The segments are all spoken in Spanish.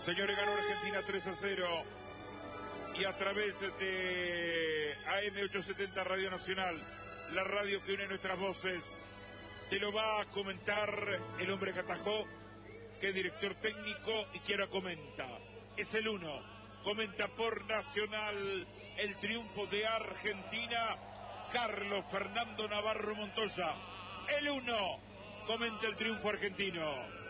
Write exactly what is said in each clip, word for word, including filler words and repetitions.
Señores, ganó Argentina tres a cero. Y a través de A M ochocientos setenta Radio Nacional, la radio que une nuestras voces, te lo va a comentar el hombre que atajó, que es director técnico y que ahora comenta. Es el uno. Comenta por Nacional el triunfo de Argentina, Carlos Fernando Navarro Montoya. El uno. Comenta el triunfo argentino.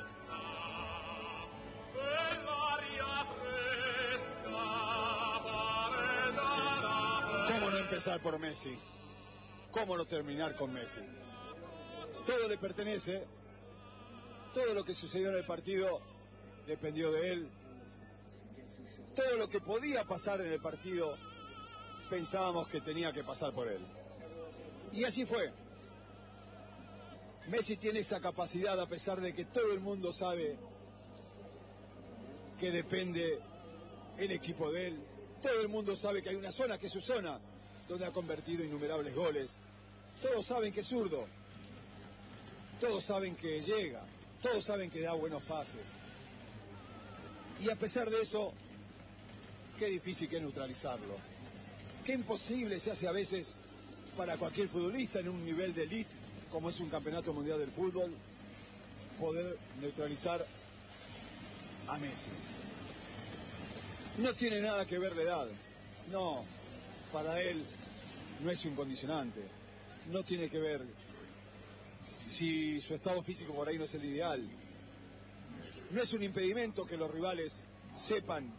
¿Cómo no empezar por Messi? ¿Cómo no terminar con Messi? Todo le pertenece, todo lo que sucedió en el partido dependió de él, todo lo que podía pasar en el partido pensábamos que tenía que pasar por él. Y así fue. Messi tiene esa capacidad, a pesar de que todo el mundo sabe que depende el equipo de él. Todo el mundo sabe que hay una zona que es su zona, donde ha convertido innumerables goles. Todos saben que es zurdo. Todos saben que llega. Todos saben que da buenos pases. Y a pesar de eso, qué difícil que es neutralizarlo. Qué imposible se hace a veces para cualquier futbolista en un nivel de elite, como es un campeonato mundial del fútbol, poder neutralizar a Messi. No tiene nada que ver la edad. No, para él no es un condicionante. No tiene que ver si su estado físico por ahí no es el ideal. No es un impedimento que los rivales sepan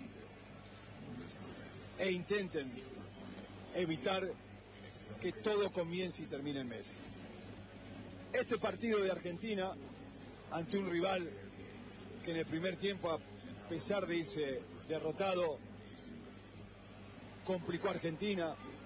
e intenten evitar que todo comience y termine en Messi. Este partido de Argentina ante un rival que en el primer tiempo, a pesar de irse derrotado, complicó a Argentina,